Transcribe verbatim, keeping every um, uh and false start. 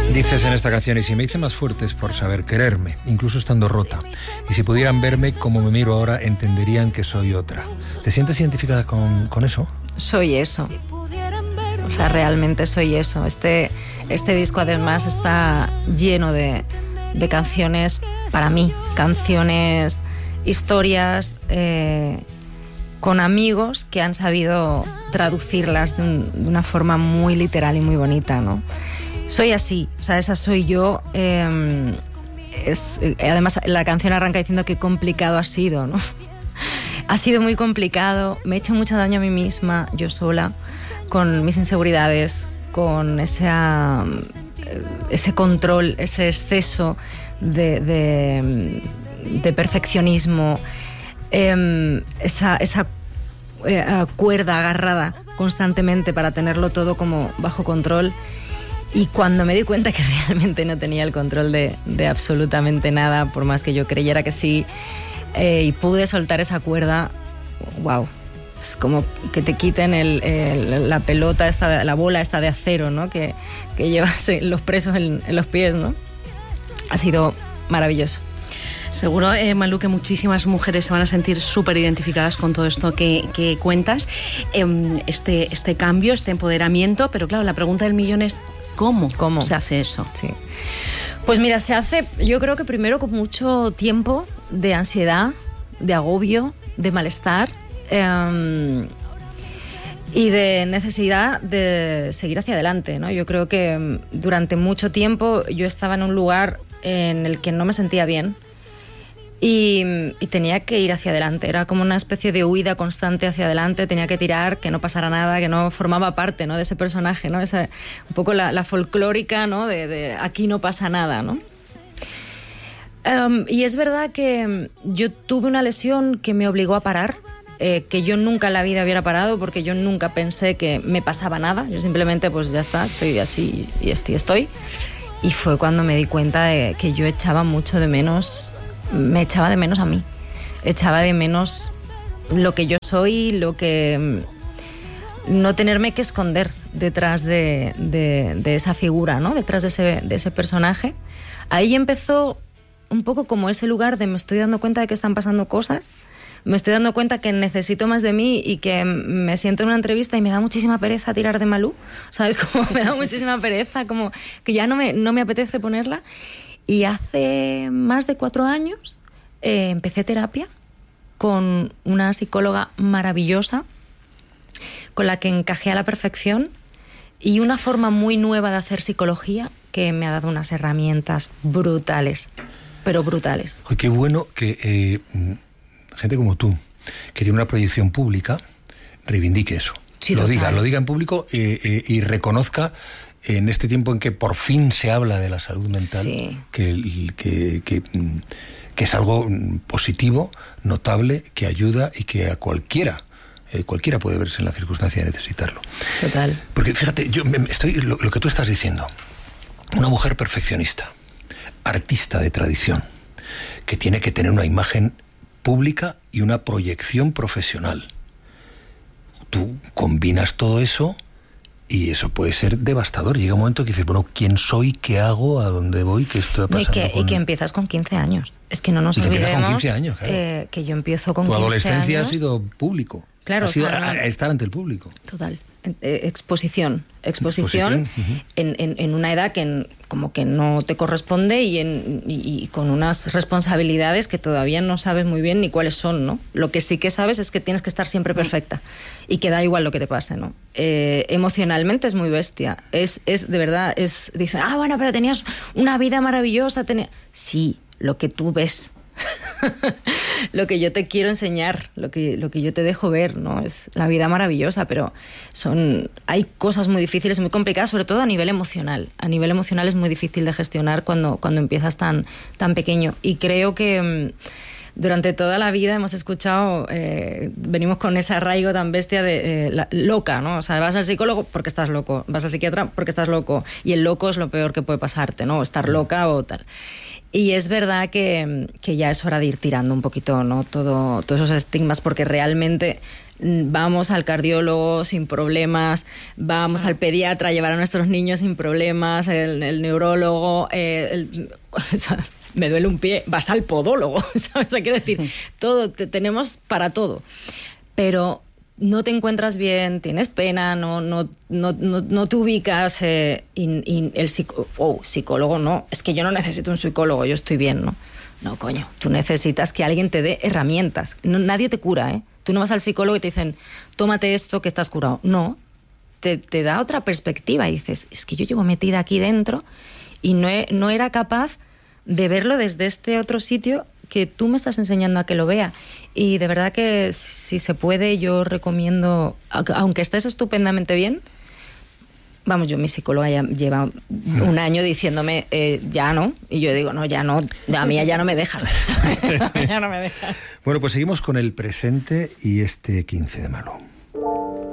Dices en esta canción: y si me hice más fuerte es por saber quererme, incluso estando rota. Y si pudieran verme como me miro ahora, entenderían que soy otra. ¿Te sientes identificada con, con eso? Soy eso. O sea, realmente soy eso. Este, este disco además está lleno de, de canciones para mí, canciones, historias, eh, con amigos que han sabido traducirlas de, un, de una forma muy literal y muy bonita, ¿no? Soy así, o sea, esa soy yo. Eh, es, además, la canción arranca diciendo qué complicado ha sido, ¿no? Ha sido muy complicado, me he hecho mucho daño a mí misma, yo sola, con mis inseguridades, con esa, ese control, ese exceso de, de, de perfeccionismo, eh, esa, esa eh, cuerda agarrada constantemente para tenerlo todo como bajo control. Y cuando me di cuenta que realmente no tenía el control de, de absolutamente nada, por más que yo creyera que sí, eh, y pude soltar esa cuerda, wow, es como que te quiten el, el, la pelota, esta, la bola esta de acero, ¿no? que, que llevas los presos en, en los pies, ¿no? Ha sido maravilloso. Seguro, eh, Malú, que muchísimas mujeres se van a sentir súper identificadas con todo esto que, que cuentas, eh, este, este cambio, este empoderamiento, pero claro, la pregunta del millón es ¿cómo, ¿Cómo? se hace eso? Sí. Pues mira, se hace, yo creo que primero con mucho tiempo de ansiedad, de agobio, de malestar eh, y de necesidad de seguir hacia adelante, ¿no? Yo creo que durante mucho tiempo yo estaba en un lugar en el que no me sentía bien. Y, y tenía que ir hacia adelante, era como una especie de huida constante hacia adelante, tenía que tirar, que no pasara nada, que no formaba parte, ¿no?, de ese personaje, ¿no? Esa, un poco la, la folclórica, ¿no?, de, de aquí no pasa nada, ¿no? Um, y es verdad que yo tuve una lesión que me obligó a parar, eh, que yo nunca en la vida hubiera parado porque yo nunca pensé que me pasaba nada, yo simplemente pues ya está, estoy así y así estoy. Y fue cuando me di cuenta de que yo echaba mucho de menos... me echaba de menos a mí, echaba de menos lo que yo soy, lo que no tenerme que esconder detrás de, de, de esa figura, ¿no? Detrás de ese, de ese personaje. Ahí empezó un poco como ese lugar de me estoy dando cuenta de que están pasando cosas, me estoy dando cuenta que necesito más de mí y que me siento en una entrevista y me da muchísima pereza tirar de Malú, ¿sabes? Como me da muchísima pereza, como que ya no me, no me apetece ponerla. Y hace más de cuatro años eh, empecé terapia con una psicóloga maravillosa, con la que encajé a la perfección, y una forma muy nueva de hacer psicología que me ha dado unas herramientas brutales, pero brutales. Oye, qué bueno que eh, gente como tú, que tiene una proyección pública, reivindique eso. Sí, lo total. diga, lo diga en público eh, eh, y reconozca, en este tiempo en que por fin se habla de la salud mental, sí. que, que, que, que es algo positivo, notable, que ayuda y que a cualquiera, eh, cualquiera puede verse en la circunstancia de necesitarlo. Total. Porque fíjate, yo estoy lo, lo que tú estás diciendo, una mujer perfeccionista, artista de tradición, que tiene que tener una imagen pública y una proyección profesional. Tú combinas todo eso y eso puede ser devastador. Llega un momento que dices, bueno, ¿quién soy? ¿Qué hago? ¿A dónde voy? ¿Qué estoy pasando? Y que, con... y que empiezas con quince años. Es que no nos y que olvidemos con quince años, claro. eh, que yo empiezo con tu quince años. Tu adolescencia ha sido público. Claro. Ha sido o sea, no... a, a estar ante el público. Total. Eh, exposición. Exposición, exposición. Uh-huh. en, en, en una edad que en, como que no te corresponde y, en, y, y con unas responsabilidades que todavía no sabes muy bien ni cuáles son, ¿no? Lo que sí que sabes es que tienes que estar siempre perfecta y que da igual lo que te pase, ¿no? Eh, emocionalmente es muy bestia. Es, es de verdad, es dicen, ah, bueno, pero tenías una vida maravillosa. Tenía... Sí, lo que tú ves. Lo que yo te quiero enseñar, lo que, lo que yo te dejo ver, ¿no? Es la vida maravillosa, pero son, hay cosas muy difíciles, muy complicadas, sobre todo a nivel emocional. A nivel emocional es muy difícil de gestionar cuando, cuando empiezas tan, tan pequeño. Y creo que durante toda la vida hemos escuchado, eh, venimos con ese arraigo tan bestia de eh, la, loca, ¿no? O sea, vas al psicólogo porque estás loco, vas al psiquiatra porque estás loco, y el loco es lo peor que puede pasarte, ¿no? Estar loca o tal. Y es verdad que, que ya es hora de ir tirando un poquito, ¿no? Todo, todos esos estigmas, porque realmente vamos al cardiólogo sin problemas, vamos al pediatra a llevar a nuestros niños sin problemas, el, el neurólogo, eh, el, o sea, me duele un pie, vas al podólogo, ¿sabes? O sea, quiero decir, todo, te, tenemos para todo. Pero no te encuentras bien, tienes pena, no, no, no, no, no te ubicas, eh, y, y el psico- oh, psicólogo no, es que yo no necesito un psicólogo, yo estoy bien, ¿no? No, coño, tú necesitas que alguien te dé herramientas. No, nadie te cura, ¿eh? Tú no vas al psicólogo y te dicen, tómate esto que estás curado. No, te, te da otra perspectiva y dices, es que yo llevo metida aquí dentro y no, he, no era capaz de verlo desde este otro sitio que tú me estás enseñando a que lo vea. Y de verdad que si se puede, yo recomiendo, aunque estés estupendamente bien, vamos, yo mi psicóloga ya lleva un año diciéndome, eh, ya no, y yo digo, no, ya no, a mí ya no me dejas, ya no me dejas. Bueno, pues seguimos con el presente y este quince de Malu.